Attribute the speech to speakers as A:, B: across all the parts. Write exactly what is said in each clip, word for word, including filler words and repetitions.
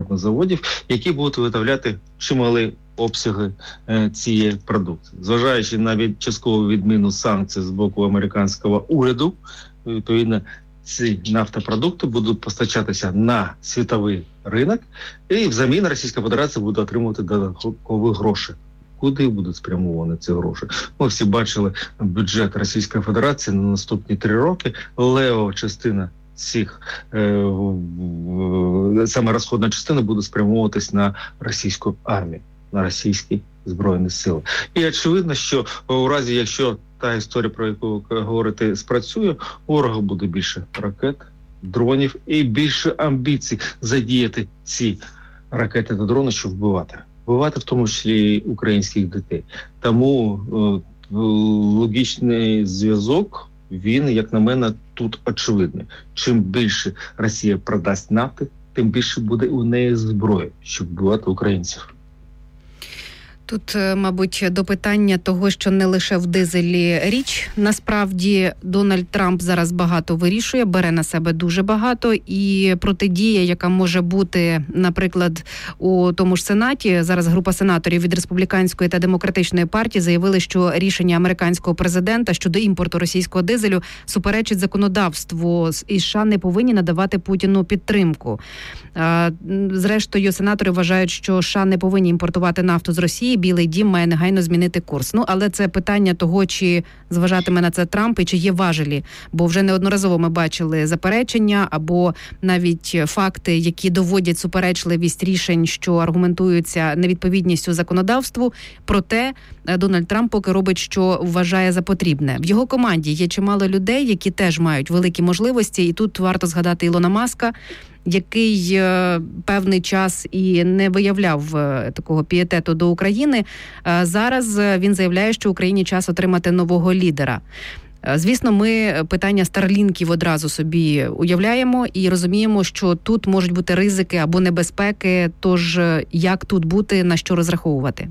A: імпортних заводів, які будуть виготовляти чималі обсяги е, цієї продукції. Зважаючи на від, часткову відміну санкцій з боку американського уряду, відповідно, ці нафтопродукти будуть постачатися на світовий ринок, і взамін Російська Федерація буде отримувати додаткові гроші. Куди будуть спрямовані ці гроші? Ми всі бачили бюджет Російської Федерації на наступні три роки. Левова частина цих, е, саме розходна частина буде спрямовуватись на російську армію, на російські Збройні сили. І очевидно, що у разі, якщо та історія, про яку ви говорите, спрацює, у ворога буде більше ракет, дронів і більше амбіцій задіяти ці ракети та дрони, щоб вбивати. Вбивати в тому числі українських дітей. Тому е, логічний зв'язок, він, як на мене, тут очевидний. Чим більше Росія продасть нафти, тим більше буде у неї зброї, щоб вбивати українців.
B: Тут, мабуть, до питання того, що не лише в дизелі річ. Насправді, Дональд Трамп зараз багато вирішує, бере на себе дуже багато. І протидія, яка може бути, наприклад, у тому ж Сенаті, зараз група сенаторів від Республіканської та Демократичної партії заявили, що рішення американського президента щодо імпорту російського дизелю суперечить законодавству, і США не повинні надавати Путіну підтримку. Зрештою, сенатори вважають, що США не повинні імпортувати нафту з Росії, Білий дім має негайно змінити курс. Ну, але це питання того, чи зважатиме на це Трамп і чи є важелі. Бо вже неодноразово ми бачили заперечення або навіть факти, які доводять суперечливість рішень, що аргументуються невідповідністю законодавству. Проте Дональд Трамп поки робить, що вважає за потрібне. В його команді є чимало людей, які теж мають великі можливості. І тут варто згадати Ілона Маска, який е, певний час і не виявляв е, такого пієтету до України. Е, зараз він заявляє, що Україні час отримати нового лідера. Е, звісно, ми питання старлінків одразу собі уявляємо і розуміємо, що тут можуть бути ризики або небезпеки, тож як тут бути, на що розраховувати?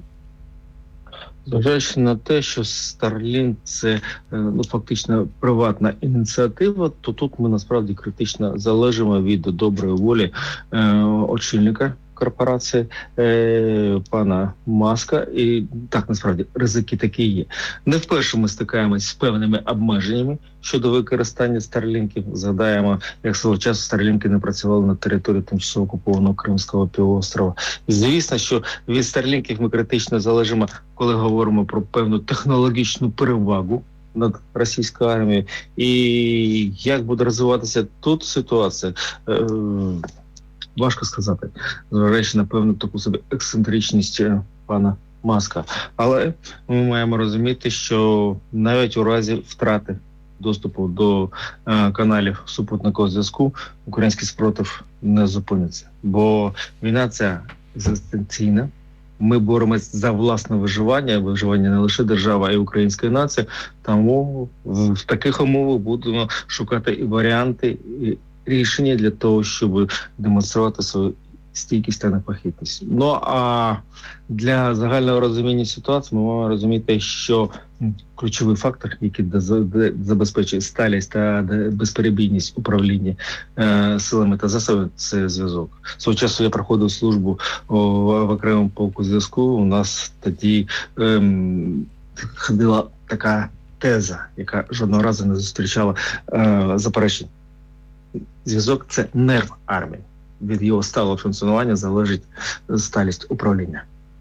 A: Зважаючи на те, що Starlink – це ну, фактично приватна ініціатива, то тут ми насправді критично залежимо від доброї волі е, очільника корпорації е, пана Маска. І так, насправді, ризики такі є. Не вперше ми стикаємось з певними обмеженнями щодо використання старлінків. Згадаємо, як свого часу старлінки не працювали на території тимчасово окупованого Кримського півострова. Звісно, що від старлінків ми критично залежимо, коли говоримо про певну технологічну перевагу над російською армією. І як буде розвиватися тут ситуація, е, важко сказати, зважаючи на певну таку собі ексцентричність пана Маска. Але ми маємо розуміти, що навіть у разі втрати доступу до е, каналів супутникового зв'язку український спротив не зупиниться. Бо війна ця екзистенційна. Ми боремось за власне виживання, виживання не лише держави, а й української нації. Тому в таких умовах будемо шукати і варіанти, і рішення для того, щоб демонструвати свою стійкість та непохитність. Ну, а для загального розуміння ситуації ми маємо розуміти, що ключовий фактор, який забезпечує сталість та безперебійність управління е, силами та засобами, це зв'язок. Свого часу я проходив службу в, в окремому полку зв'язку. У нас тоді ем, ходила така теза, яка жодного разу не зустрічала е, заперечень. Зв'язок – це нерв армії. Від його сталого функціонування залежить сталість управління.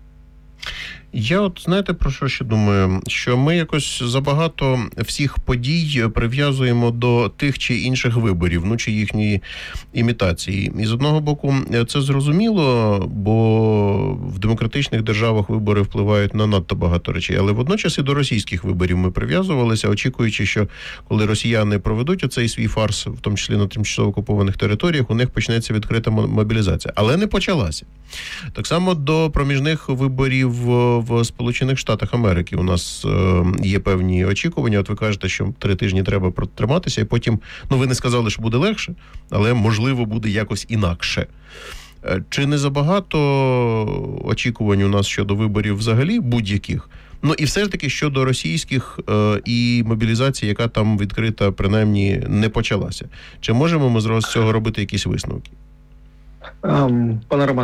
C: Я от, знаєте, про що ще думаю? Що ми якось забагато всіх подій прив'язуємо до тих чи інших виборів, ну, чи їхньої імітації. І з одного боку, це зрозуміло, бо в демократичних державах вибори впливають на надто багато речей. Але водночас і до російських виборів ми прив'язувалися, очікуючи, що коли росіяни проведуть оцей свій фарс, в тому числі на тимчасово окупованих територіях, у них почнеться відкрита мобілізація. Але не почалася. Так само до проміжних виборів в Сполучених Штатах Америки у нас е, є певні очікування. От ви кажете, що три тижні треба протриматися, і потім, ну ви не сказали, що буде легше, але можливо буде якось інакше. Е, чи не забагато очікувань у нас щодо виборів взагалі будь-яких? Ну і все ж таки щодо російських е, і мобілізації, яка там відкрита, принаймні, не почалася. Чи можемо ми з цього робити якісь висновки?
A: Um, пане Роман,